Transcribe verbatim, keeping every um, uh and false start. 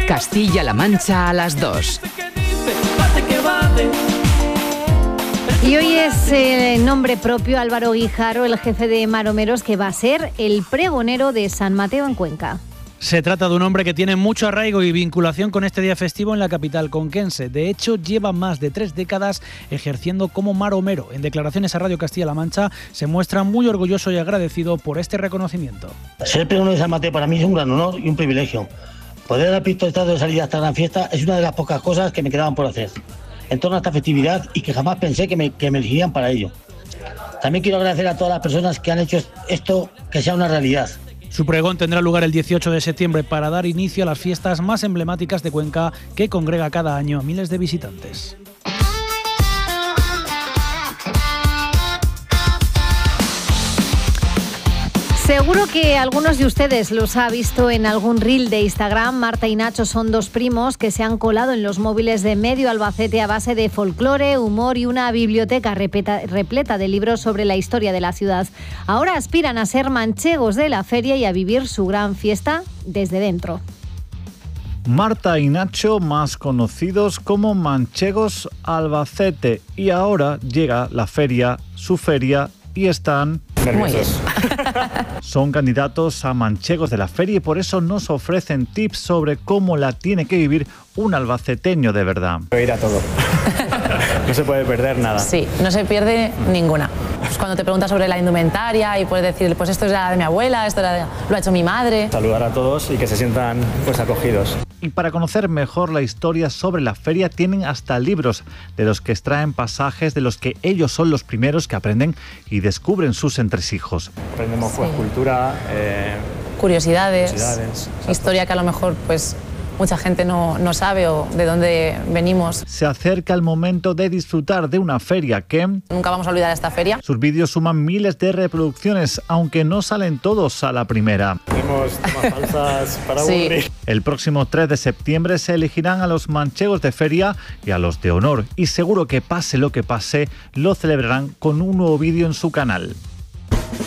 Castilla-La Mancha a las dos. Y hoy es el nombre propio Álvaro Guijarro, el jefe de Maromeros, que va a ser el pregonero de San Mateo en Cuenca. Se trata de un hombre que tiene mucho arraigo y vinculación con este día festivo en la capital conquense. De hecho, lleva más de tres décadas ejerciendo como maromero. En declaraciones a Radio Castilla-La Mancha se muestra muy orgulloso y agradecido por este reconocimiento. Ser pregonero de San Mateo para mí es un gran honor y un privilegio. Poder haber visto estado de salida a esta gran fiesta es una de las pocas cosas que me quedaban por hacer en torno a esta festividad y que jamás pensé que me, que me elegirían para ello. También quiero agradecer a todas las personas que han hecho esto que sea una realidad. Su pregón tendrá lugar el dieciocho de septiembre para dar inicio a las fiestas más emblemáticas de Cuenca, que congrega cada año a miles de visitantes. Seguro que algunos de ustedes los ha visto en algún reel de Instagram. Marta y Nacho son dos primos que se han colado en los móviles de medio Albacete a base de folclore, humor y una biblioteca repleta, repleta de libros sobre la historia de la ciudad. Ahora aspiran a ser manchegos de la feria y a vivir su gran fiesta desde dentro. Marta y Nacho, más conocidos como Manchegos Albacete, y ahora llega la feria, su feria, y están nerviosos. Son candidatos a manchegos de la feria y por eso nos ofrecen tips sobre cómo la tiene que vivir un albaceteño de verdad. Ir a todo. No se puede perder nada. Sí, no se pierde ninguna. Pues cuando te preguntas sobre la indumentaria y puedes decir, pues esto es de mi abuela, esto era de, lo ha hecho mi madre. Saludar a todos y que se sientan pues acogidos. Y para conocer mejor la historia sobre la feria tienen hasta libros de los que extraen pasajes de los que ellos son los primeros que aprenden y descubren sus entresijos. Aprendemos pues, sí. cultura, eh, curiosidades, curiosidades historia que a lo mejor pues mucha gente no, no sabe o de dónde venimos. Se acerca el momento de disfrutar de una feria que... Nunca vamos a olvidar esta feria. Sus vídeos suman miles de reproducciones, aunque no salen todos a la primera. Tenemos tomas falsas para sí. aburrir. El próximo tres de septiembre se elegirán a los manchegos de feria y a los de honor. Y seguro que pase lo que pase, lo celebrarán con un nuevo vídeo en su canal.